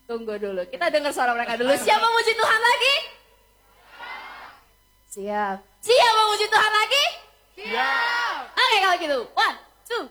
Tunggu dulu, kita dengar suara mereka dulu. Siap memuji Tuhan lagi? Siap. Siap memuji Tuhan lagi? Siap. Oke kalau gitu, 1,